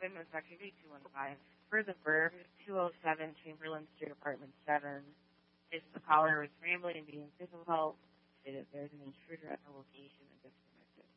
Witness Activity 215. For the verb, 207 Chamberlain Street, Apartment 7. If the caller was rambling and being difficult, say that there's an intruder at the location and